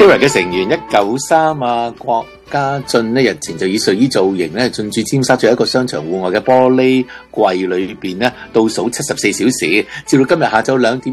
Mirror 嘅成員193啊，郭家俊呢日前就以睡衣造型咧進駐尖沙咀一個商場戶外嘅玻璃櫃裏邊咧，倒數74小時，至到今日下晝2點。